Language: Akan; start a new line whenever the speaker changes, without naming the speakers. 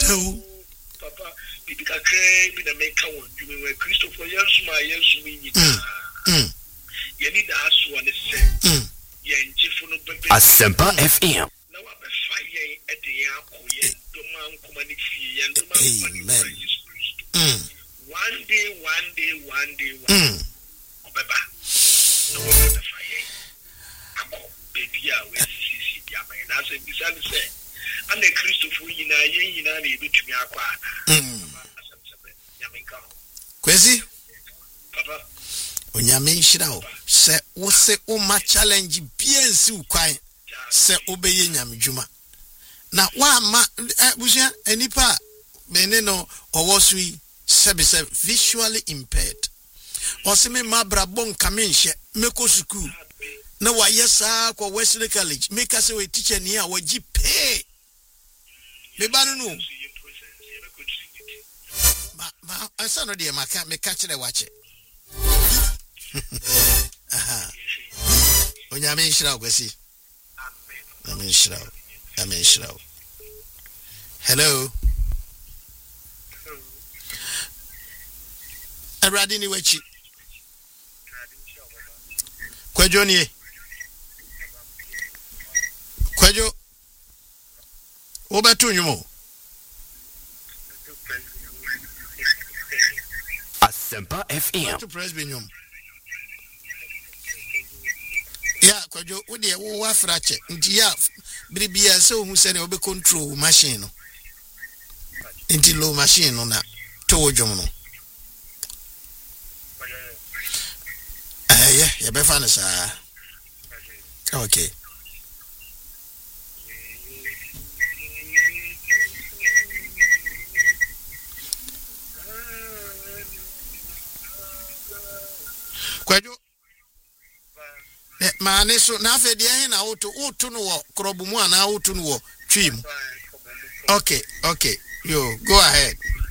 Papa, bibi kakra bi na make one. You mean Christopher Yansuma ni. Yeni da aso ne se. Yen jifu no bebe.
Asempa FM.
Na wa be fa yen e de yan akoye. Do man kuma ni fie yen do man kuma ni Jesus Christ. One day. Obeba. No one be fa yen. Ako baby a we sisi dia man. Na se bisani se. Ane Christopher yina na ebetumi akwa ana.
Kwesi?
Papa.
Onyame nhyira wo. Se wo se o ma challenge biensi ukwan. Se obeye nyame dwuma. Na wa ma busia enipa bene no owosui se visually impaired. Osime mabra bon kamenhye meko school. Na wa yesa kwa Wesley College. Make say we teacher ni a waji pay. Me ba no. Ma ansa no de maka me ka kire wache. Aha. Onyame nhyira ogasi. Amen nhyira. Hello. Eradi ni wachi. Kwajo ni. Kwajo. Obetu nyumo.
Asempa FM.
To press binyum. Ya kwajo ode wo afrache nti ya biribia se ohun se ne obe control machine no. Nti low machine no na to wodwom no. Ya be fa na sa. Okay. Kwajo maane so na afa dia hin na woto no wo krobu mu ana woto no wo twim. Okay, yo go ahead.